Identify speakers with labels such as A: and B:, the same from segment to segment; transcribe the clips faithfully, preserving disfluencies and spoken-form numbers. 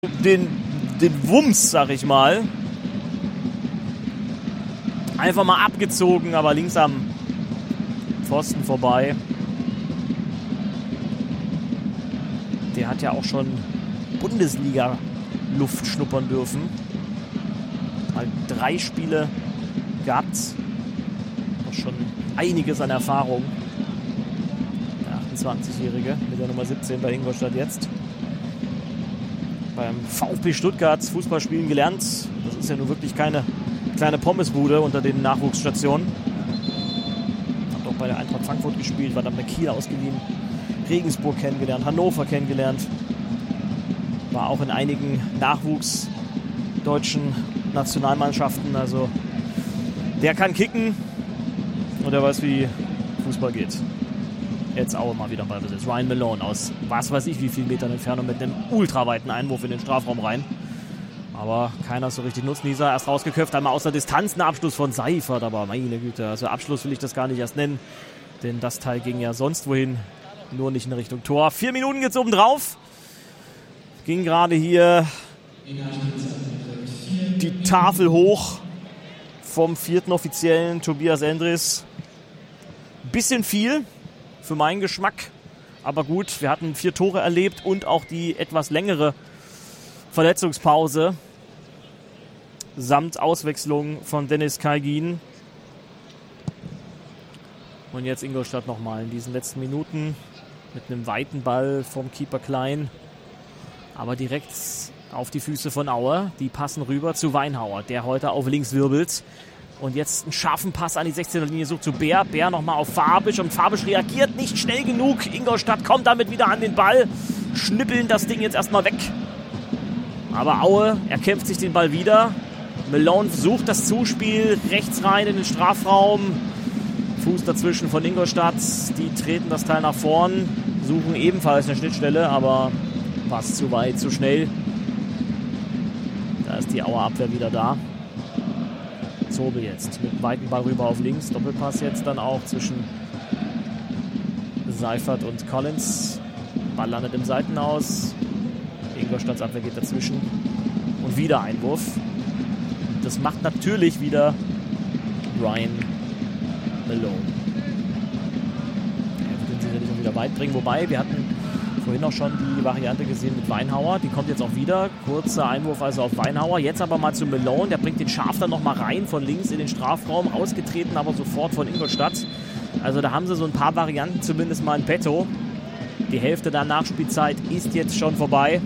A: den, den Wumms, sag ich mal. Einfach mal abgezogen, aber links am Pfosten vorbei. Der hat ja auch schon Bundesliga-Luft schnuppern dürfen. Mal drei Spiele gehabt. Auch schon einiges an Erfahrung. Der achtundzwanzigjährige mit der Nummer siebzehn bei Ingolstadt jetzt. Beim VfB Stuttgart Fußballspielen gelernt. Das ist ja nun wirklich keine kleine Pommesbude unter den Nachwuchsstationen. Hat auch bei der Eintracht Frankfurt gespielt, war dann bei Kiel ausgeliehen. Regensburg kennengelernt, Hannover kennengelernt. War auch in einigen nachwuchsdeutschen Nationalmannschaften. Also der kann kicken und der weiß, wie Fußball geht. Jetzt Aue mal wieder Ballbesitz. Ryan Malone aus was weiß ich wie viel Metern Entfernung mit einem ultraweiten Einwurf in den Strafraum rein. Aber keiner so richtig Nutznießer. Erst rausgeköpft, einmal aus der Distanz ein Abschluss von Seifert. Aber meine Güte, also Abschluss will ich das gar nicht erst nennen. Denn das Teil ging ja sonst wohin. Nur nicht in Richtung Tor. Vier Minuten geht's oben drauf. Ging gerade hier die Tafel hoch vom vierten Offiziellen Tobias Endres. Bisschen viel für meinen Geschmack. Aber gut, wir hatten vier Tore erlebt und auch die etwas längere Verletzungspause samt Auswechslung von Dennis Kaygin. Und jetzt Ingolstadt nochmal in diesen letzten Minuten mit einem weiten Ball vom Keeper Klein. Aber direkt auf die Füße von Aue. Die passen rüber zu Weinhauer, der heute auf links wirbelt. Und jetzt einen scharfen Pass an die sechzehner Linie sucht zu Bär. Bär nochmal auf Fabisch und Fabisch reagiert nicht schnell genug. Ingolstadt kommt damit wieder an den Ball. Schnippeln das Ding jetzt erstmal weg. Aber Aue erkämpft sich den Ball wieder. Malone sucht das Zuspiel rechts rein in den Strafraum. Fuß dazwischen von Ingolstadt. Die treten das Teil nach vorn. Suchen ebenfalls eine Schnittstelle, aber passt zu weit, zu schnell. Da ist die Auer Abwehr wieder da. Zobel jetzt mit dem weiten Ball rüber auf links. Doppelpass jetzt dann auch zwischen Seifert und Collins. Ball landet im Seitenaus. Ingolstadts Abwehr geht dazwischen. Und wieder Einwurf. Das macht natürlich wieder Ryan Malone. Er wird ihn sicherlich auch wieder weit bringen. Wobei, wir hatten vorhin auch schon die Variante gesehen mit Weinhauer. Die kommt jetzt auch wieder. Kurzer Einwurf also auf Weinhauer. Jetzt aber mal zu Malone. Der bringt den Scharf dann nochmal rein von links in den Strafraum. Ausgetreten aber sofort von Ingolstadt. Also da haben sie so ein paar Varianten zumindest mal in petto. Die Hälfte der Nachspielzeit ist jetzt schon vorbei.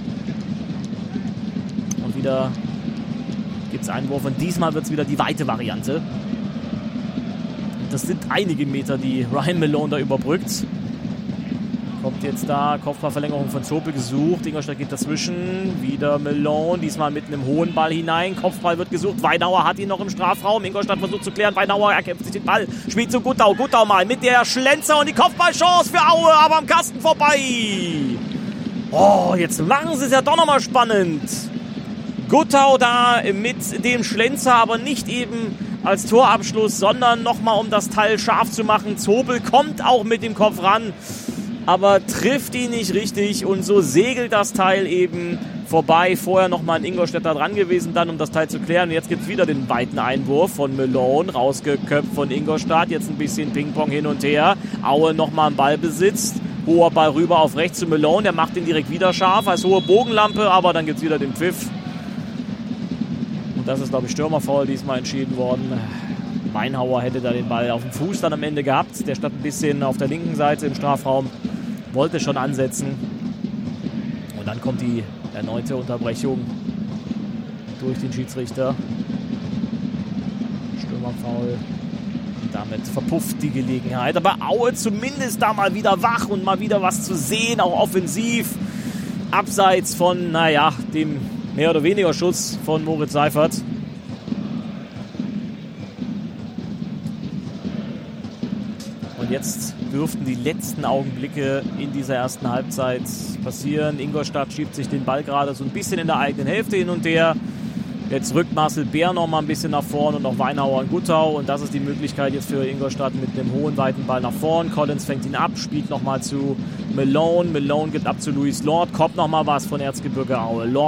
A: Und wieder gibt es Einwurf. Und diesmal wird es wieder die weite Variante. Das sind einige Meter, die Ryan Malone da überbrückt. Kommt jetzt da, Kopfballverlängerung von Zobel gesucht. Ingolstadt geht dazwischen. Wieder Malone, diesmal mit einem hohen Ball hinein. Kopfball wird gesucht. Weinauer hat ihn noch im Strafraum. Ingolstadt versucht zu klären. Weinauer erkämpft sich den Ball. Spielt zu Guttau. Guttau mal mit der Schlenzer und die Kopfballchance für Aue, aber am Kasten vorbei. Oh, jetzt machen sie es ja doch nochmal spannend. Guttau da mit dem Schlenzer, aber nicht eben als Torabschluss, sondern nochmal, um das Teil scharf zu machen. Zobel kommt auch mit dem Kopf ran, aber trifft ihn nicht richtig und so segelt das Teil eben vorbei. Vorher nochmal ein Ingolstädter dran gewesen, dann um das Teil zu klären. Und jetzt gibt es wieder den weiten Einwurf von Malone, rausgeköpft von Ingolstadt. Jetzt ein bisschen Ping-Pong hin und her. Aue nochmal im Ballbesitz. Hoher Ball rüber auf rechts zu Malone, der macht ihn direkt wieder scharf als hohe Bogenlampe, aber dann gibt es wieder den Pfiff. Und das ist, glaube ich, Stürmerfoul diesmal entschieden worden. Weinhauer hätte da den Ball auf dem Fuß dann am Ende gehabt. Der stand ein bisschen auf der linken Seite im Strafraum. Wollte schon ansetzen. Und dann kommt die erneute Unterbrechung durch den Schiedsrichter. Stürmerfoul. Und damit verpufft die Gelegenheit. Aber Aue zumindest da mal wieder wach und mal wieder was zu sehen. Auch offensiv. Abseits von, naja, dem mehr oder weniger Schuss von Moritz Seifert. Und jetzt dürften die letzten Augenblicke in dieser ersten Halbzeit passieren. Ingolstadt schiebt sich den Ball gerade so ein bisschen in der eigenen Hälfte hin und her. Jetzt rückt Marcel Bär noch mal ein bisschen nach vorn und noch Weinhauer und Guttau. Und das ist die Möglichkeit jetzt für Ingolstadt mit einem hohen, weiten Ball nach vorn. Collins fängt ihn ab, spielt noch mal zu Malone. Malone gibt ab zu Luis Lord. Kommt noch mal was von Erzgebirge Aue. Lord